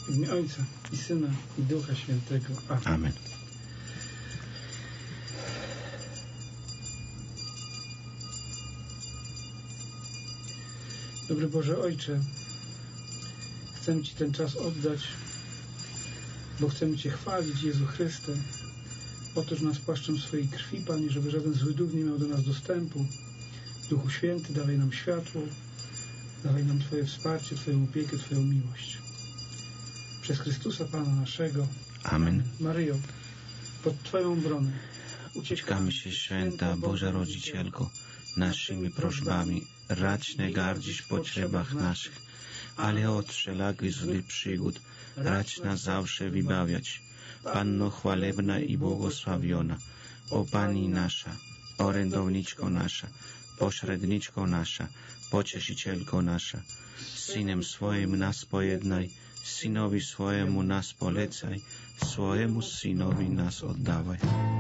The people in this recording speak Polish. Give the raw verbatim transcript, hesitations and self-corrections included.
W imię Ojca i Syna i Ducha Świętego. Amen. Amen. Dobry Boże Ojcze, chcemy Ci ten czas oddać, bo chcemy Cię chwalić, Jezu Chryste. Otoż nas płaszczem swojej krwi, Panie, żeby żaden zły duch nie miał do nas dostępu. Duchu Święty, dawaj nam światło, dawaj nam Twoje wsparcie, Twoją opiekę, Twoją miłość. Przez Chrystusa Pana naszego. Amen. Maryjo, pod Twoją obronę uciekamy się, święta Boża Rodzicielko, naszymi prośbami, racz nie gardzić potrzebach naszych, ale od wszelakich złych przygód racz nas zawsze wybawiać. Panno chwalebna i błogosławiona, o Pani nasza, orędowniczko nasza, pośredniczko nasza, pocieszycielko nasza, Synem swoim nas pojednaj, Synowi swojemu nas polecaj, swojemu Synowi nas oddawaj.